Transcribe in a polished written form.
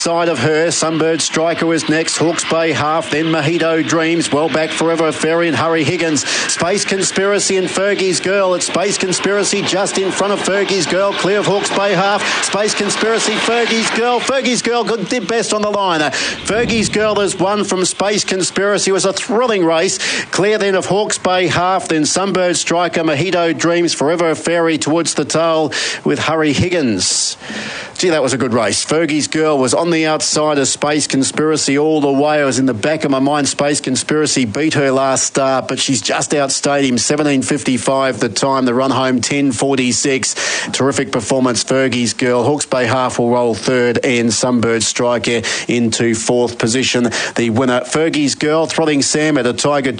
Side of her, Sunbird Striker was next, Hawke's Bay Half, then Mojito Dreams, Well Back Forever Fairy and Hurry Higgins, Space Conspiracy and Fergie's Girl. It's Space Conspiracy just in front of Fergie's Girl, clear of Hawke's Bay Half, Space Conspiracy, Fergie's Girl did best on the line. Fergie's Girl has won from Space Conspiracy. It was a thrilling race, clear then of Hawke's Bay Half, then Sunbird Striker, Mojito Dreams, Forever Fairy towards the tail with Hurry Higgins. Gee, that was a good race. Fergie's Girl was on the outside of Space Conspiracy all the way. I was in the back of my mind. Space Conspiracy beat her last start, but she's just outstayed him. 17.55 the time. The run home 10.46. Terrific performance, Fergie's Girl. Hawke's Bay Half will roll third and Sunbird Striker into fourth position. The winner, Fergie's Girl, Thrilling Sam at a Tiger